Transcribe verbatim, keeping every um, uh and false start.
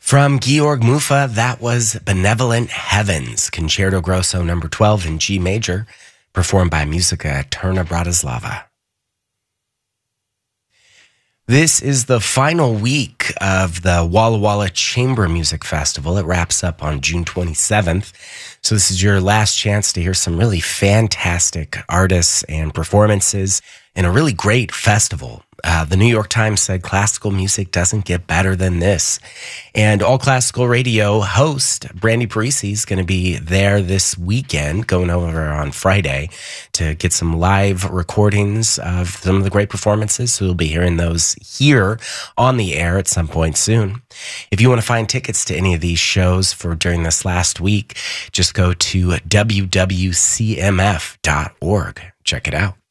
From Georg Mufa, that was Benevolent Heavens, Concerto Grosso number twelve in G major, performed by Musica Eterna Bratislava. This is the final week of the Walla Walla Chamber Music Festival. It wraps up on June twenty-seventh. So this is your last chance to hear some really fantastic artists and performances in a really great festival. Uh, the New York Times said classical music doesn't get better than this. And All Classical Radio host Brandy Parisi is going to be there this weekend, going over on Friday to get some live recordings of some of the great performances. So we'll be hearing those here on the air at some point soon. If you want to find tickets to any of these shows for during this last week, just go to w w c m f dot org. Check it out.